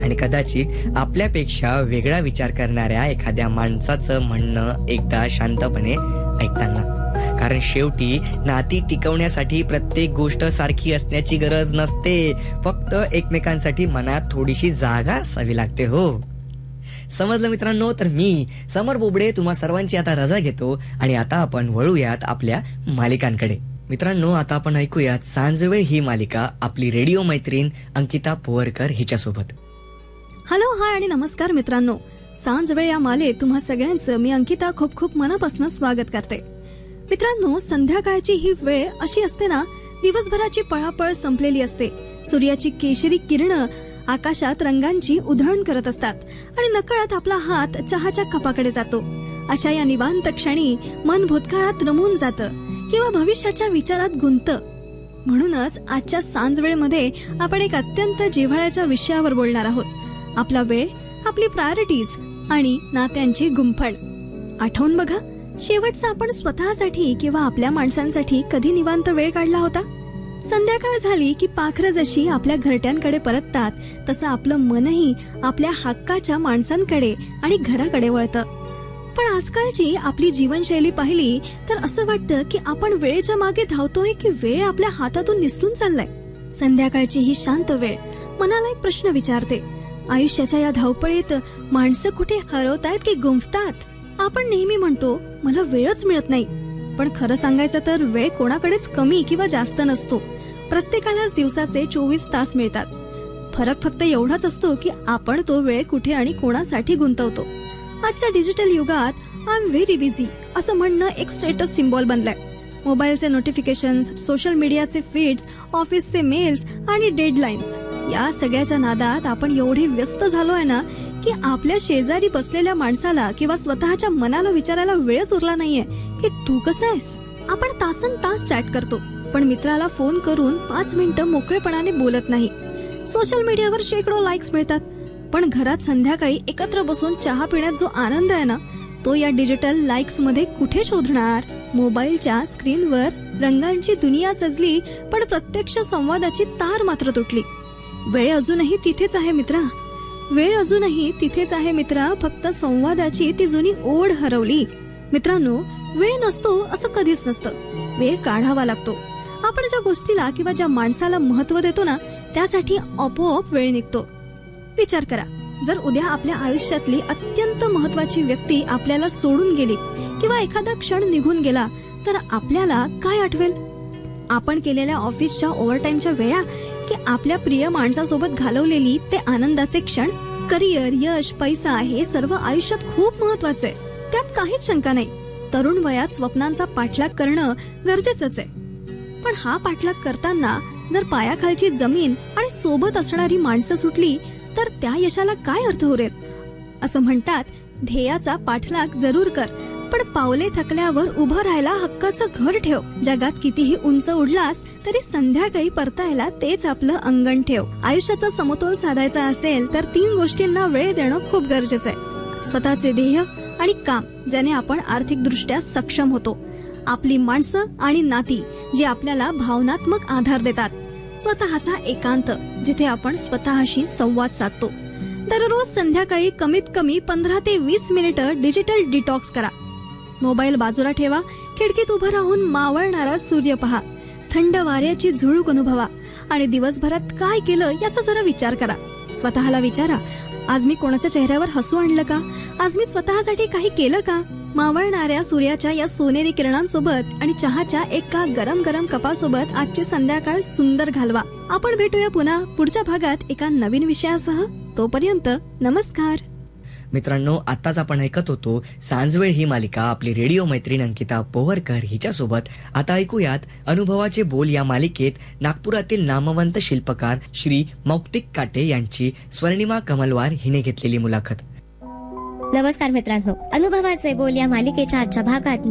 आणि कदाचित आपल्यापेक्षा वेगळा विचार करणाऱ्या एखाद्या माणसाचं म्हणणं एकदा शांतपणे ऐकताना. कारण शेवटी नाती टिकवण्यासाठी प्रत्येक गोष्ट सारखी असण्याची गरज नसते, फक्त एकमेकांसाठी मनात थोडीशी जागा असावी लागते. हो, समजलं मित्रांनो? तर मी समर बोबडे तुम्हा सर्वांची आता रजा घेतो आणि आता आपण वळूयात आपल्या मालिकांकडे. मित्रांनो, आता आपण ऐकूयात सांजवेळ ही मालिका आपली रेडिओ मैत्रीण अंकिता पोवरकर हिच्यासोबत. हॅलो, हाय आणि नमस्कार मित्रांनो. सांजवेळ या मालेत तुम्हा सगळ्यांचं मी अंकिता खूप खूप मनापासून स्वागत करते. मित्रांनो, संध्याकाळची ही वेळ अशी असते ना, दिवसभराची पळापळ संपलेली असते. सूर्याची केशरी किरणं आकाशात रंगांची उधळण करत असतात आणि नकळत आपला हात चहाच्या कपाकडे जातो. अशा या निवांत क्षणी मन भूतकाळात रमून जातं किंवा भविष्याच्या विचारात गुंततं. म्हणूनच आजच्या सांजवेळमध्ये आपण एक अत्यंत जिव्हाळ्याच्या विषयावर बोलणार आहोत. आपला वेळ, आपली प्रायोरिटीज आणि नात्यांची गुंफण. आठवून बघा, शेवटचा आपण स्वतःसाठी किंवा आपल्या माणसांसाठी कधी निवांत वेळ काढला होता? संध्याकाळ झाली की पाखरं जशी आपल्या घरट्यांकडे परततात, तसं आपलं मनही आपल्या हक्काच्या माणसांकडे आणि घराकडे वळतं. पण आजकालची आपली जीवनशैली पाहिली तर असं वाटतं की आपण वेळेच्या मागे धावतोय की वेळ आपल्या हातातून निसटून चाललाय. संध्याकाळची ही शांत वेळ मनाला एक प्रश्न विचारते. आयुष्याच्या या धावपळीत माणसं कुठे हरवतायत की गुंफतात? आपण नेहमी म्हणतो मला वेळच मिळत नाही, पण खरं सांगायचं तर वेळ कोणाकडेच कमी किंवा जास्त नसतो. प्रत्येकालाच दिवसाचे 24 तास मिळतात. फरक फक्त एवढाच असतो की आपण तो वेळ कुठे आणि कोणासाठी गुंतवतो. आजच्या डिजिटल युगात आय एम व्हेरी बिझी असं म्हणणं एक स्टेटस सिम्बॉल बनलाय. मोबाईलचे नोटिफिकेशन्स, सोशल मीडियाचे फीड्स, ऑफिसचे मेल्स आणि डेडलाईन्स या सगळ्याच्या नादात आपण एवढे व्यस्त झालोय ना की आपल्या शेजारी बसलेल्या माणसाला किंवा स्वतःच्या मनाला विचारायला वेळच उरला नाहीये की तू कसं आहेस. आपण तासन तास चॅट करतो, पण मित्राला फोन करून 5 मिनिटं मोकळेपणाने बोलत नाही. सोशल मीडियावर शेकडो लाईक्स मिळतात, पण घरात संध्याकाळी एकत्र बसून चहा पिण्यात जो आनंद आहे ना, तो या डिजिटल लाईक्स मध्ये कुठे शोधणार? मोबाईलच्या स्क्रीनवर रंगांची दुनिया सजली, पण प्रत्यक्ष संवादाची तार मात्र तुटली. वेळ अजूनही तिथेच आहे मित्रा, वेळ अजूनही तिथेच आहे मित्रा, फक्त संवादाची ती जुनी ओढ हरवली. मित्रांनो, वेळ नसतो असं कधीच नसतं. वेळ काढावा लागतो. आपण ज्या गोष्टीला किंवा ज्या माणसाला महत्व देतो ना, त्यासाठी आपोआप वेळ निघतो. विचार करा, जर उद्या आपल्या आयुष्यातली अत्यंत महत्वाची व्यक्ती आपल्याला सोडून गेली किंवा एखादा क्षण निघून गेला, तर आपल्याला काय आठवेल? आपण केलेल्या ऑफिसच्या ओव्हरटाईमच्या वेळा की आपल्या प्रिय माणसासोबत घालवलेली ते आनंदाचे क्षण? करिअर, यश, पैसा हे सर्व आयुष्यात खूप महत्वाचे आहे, त्यात काहीच शंका नाही. तरुण वयात स्वप्नांचा पाठलाग करणं गरजेचंच आहे. पण हा पाठलाग करताना जर पायाखालची जमीन आणि सोबत असणारी माणसं सुटली तर त्या यशाला काय अर्थ उरेल? असं म्हणतात, ध्येयाचा पाठलाग जरूर कर, पण पावले थकल्यावर उभं राहायला हक्काचं घर ठेव. जगात कितीही उंच उडलास तरी संध्याकाळी परतायला तेच आपलं अंगण ठेव. आयुष्याचा समतोल साधायचा असेल तर 3 गोष्टींना वेळ देणं खूप गरजेचं आहे. स्वतःचे ध्येय आणि काम, ज्याने आपण आर्थिक दृष्ट्या सक्षम होतो. आपली माणसं आणि नाती, जी आपल्याला भावनात्मक आधार देतात. स्वतःचा एकांत, जिथे आपण स्वतःशी संवाद साधतो. दररोज संध्याकाळी कमीत कमी 15 ते 20 मिनिटं डिजिटल डिटॉक्स करा. मोबाईल बाजूला ठेवा, खिडकीत उभं राहून मावळणारा सूर्य पहा, थंड वाऱ्याची झुळूक अनुभवा आणि दिवसभरात काय केलं याचा जरा विचार करा. स्वतःला विचारा, आज मी कोणाच्या चेहऱ्यावर हसू आणलं का? आज मी स्वतःसाठी काही केलं का? मावळणाऱ्या सूर्याच्या या सोनेरी किरणांसोबत आणि चहाच्या एका गरम गरम कपासोबत आजची संध्याकाळ सुंदर घालवा. आपण भेटूया पुन्हा पुढच्या भागात एका नवीन विषयासह. तोपर्यंत नमस्कार. मित्रांनो, आताच आपण ऐकत होतो सांजवेळ ही मालिका आपली रेडिओ मैत्रीण अंकिता पोवरकर हिच्यासोबत. आता ऐकूयात अनुभवाचे बोल या मालिकेत नागपुरातील नामवंत शिल्पकार श्री मौक्तिक काटे यांची स्वर्णिमा कमलवार हिने घेतलेली मुलाखत. नमस्कार मित्रांनो, अनुभवाचे बोल या मालिकेच्या आजच्या भागात